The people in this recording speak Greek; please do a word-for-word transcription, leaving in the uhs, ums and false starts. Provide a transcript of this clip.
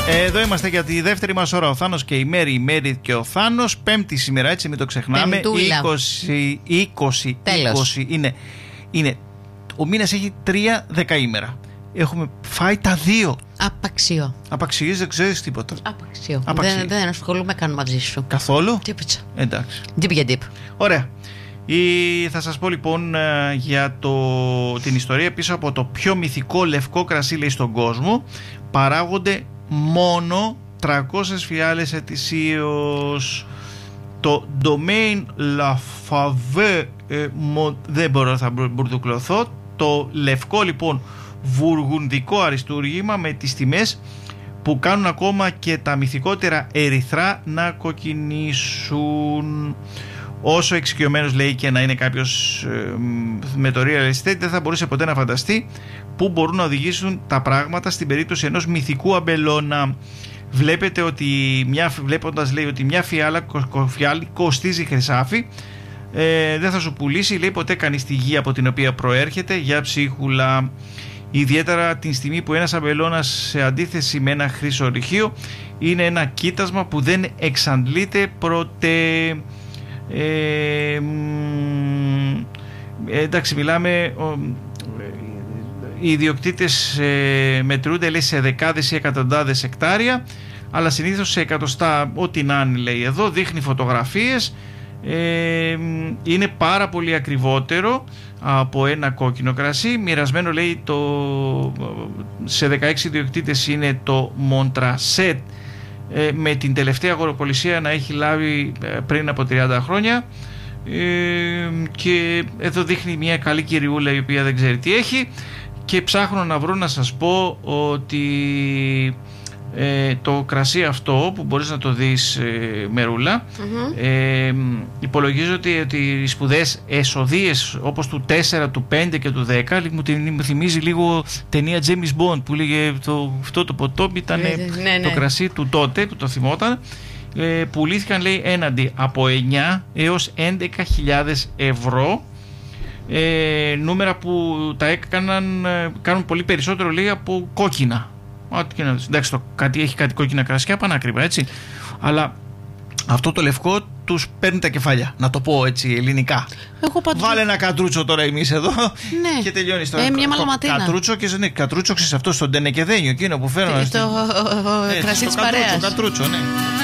Εδώ είμαστε για τη δεύτερη μας ώρα. Ο Θάνος και η Μέρη, η Μέρη και ο Θάνος. Πέμπτη σήμερα, έτσι, μην το ξεχνάμε. είκοσι, είκοσι, είκοσι είναι, είναι. Ο μήνας έχει τρία δεκαήμερα. Έχουμε φάει τα δύο. Απαξιό. Απαξιείς, δεν ξέρεις τίποτα. Απαξιό. Δεν, δεν ασχολούμαι καν μαζί σου. Καθόλου. Τίπιτσα. Εντάξει. Τίπ για τίπ. Ωραία. Η, θα σας πω λοιπόν για το, την ιστορία πίσω από το πιο μυθικό λευκό κρασί, λέει, στον κόσμο. Παράγονται μόνο τριακόσιες φιάλες ετησίως. Το Domaine La Fave, ε, μο, δεν μπορώ να θα μπουρδουκλωθώ. Το λευκό λοιπόν βουργουνδικό αριστούργημα με τις τιμές που κάνουν ακόμα και τα μυθικότερα ερυθρά να κοκκινήσουν. Όσο εξοικειωμένος, λέει, και να είναι κάποιος ε, με το real estate, δεν θα μπορούσε ποτέ να φανταστεί πού μπορούν να οδηγήσουν τα πράγματα στην περίπτωση ενός μυθικού αμπελώνα. Βλέπετε ότι μια, βλέποντας, λέει, ότι μια φιάλα, κο, φιάλη κοστίζει χρυσάφι, ε, δεν θα σου πουλήσει, λέει, ποτέ κανείς τη γη από την οποία προέρχεται για ψίχουλα. Ιδιαίτερα την στιγμή που ένας αμπελώνας, σε αντίθεση με ένα χρυσορυχείο, είναι ένα κοίτασμα που δεν εξαντλείται πρωτέ. Ε, εντάξει, μιλάμε, ο, οι ιδιοκτήτες ε, μετρούνται, λέει, σε δεκάδες ή εκατοντάδες εκτάρια, αλλά συνήθως σε εκατοστά, ό,τι να είναι, λέει εδώ, δείχνει φωτογραφίες. Ε, είναι πάρα πολύ ακριβότερο από ένα κόκκινο κρασί, μοιρασμένο, λέει, το, σε δεκαέξι ιδιοκτήτες είναι το Μοντρασέτ, ε, με την τελευταία αγοροπολισία να έχει λάβει ε, πριν από τριάντα χρόνια, ε, και εδώ δείχνει μια καλή κυριούλα η οποία δεν ξέρει τι έχει, και ψάχνω να βρω να σας πω ότι ε, το κρασί αυτό που μπορείς να το δεις, ε, Μερούλα, mm-hmm. ε, υπολογίζω ότι, ότι οι σπουδαίες εσοδείες όπως του τέσσερα, του πέντε και του δέκα, μου, μου θυμίζει λίγο ταινία James Bond που λέγε το, αυτό το ποτό ήταν ναι, ναι, το κρασί του τότε που το θυμόταν, ε, πουλήθηκαν, λέει, έναντι από εννιά έως έντεκα χιλιάδες ευρώ, ε, νούμερα που τα έκαναν, κάνουν πολύ περισσότερο, λέει, από κόκκινα. Εντάξει, το κάτι, έχει κάτι κόκκινα κρασιά πανάκριβα, έτσι, αλλά αυτό το λευκό τους παίρνει τα κεφάλια, να το πω έτσι ελληνικά. Πάντως... Βάλε ένα κατρούτσο τώρα εμείς εδώ, ναι. Και τελειώνει το ε, μια μαλαματίνα. Κατρούτσο και ναι, κατρούτσο, ξέρεις αυτό στον τενεκεδένιο, εκείνο που φέρνω. Το, το, το, το κρασί της παρέας. Κατρούτσο, ναι.